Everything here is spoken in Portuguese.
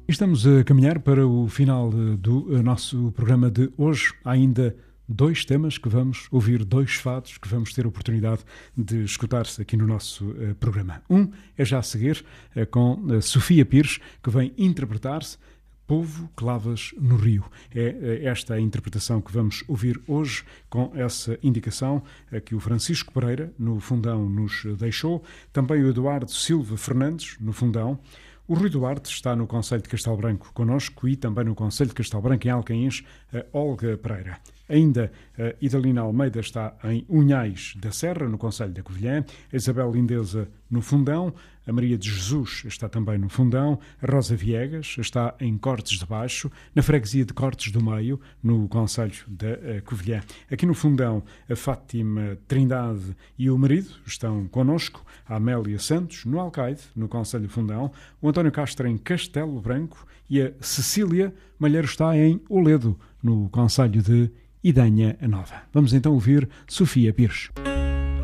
Estamos a caminhar para o final do nosso programa de hoje. Há ainda dois temas que vamos ouvir, dois fados que vamos ter a oportunidade de escutar-se aqui no nosso programa. Um é já a seguir, com Sofia Pires, que vem interpretar-se Povo que lavas no rio. É esta a interpretação que vamos ouvir hoje, com essa indicação que o Francisco Pereira, no Fundão, nos deixou. Também o Eduardo Silva Fernandes, no Fundão. O Rui Duarte está no Concelho de Castelo Branco connosco e também no Concelho de Castelo Branco, em Alcaíns, a Olga Pereira. Ainda a Idalina Almeida está em Unhais da Serra, no Concelho da Covilhã, a Isabel Lindeza no Fundão, a Maria de Jesus está também no Fundão, a Rosa Viegas está em Cortes de Baixo, na freguesia de Cortes do Meio, no Concelho da Covilhã. Aqui no Fundão, a Fátima Trindade e o marido estão connosco, a Amélia Santos, no Alcaide, no Concelho do Fundão, o António Castro em Castelo Branco e a Cecília Malheiro está em Oledo, no Concelho de Idanha Nova. Vamos então ouvir Sofia Pires.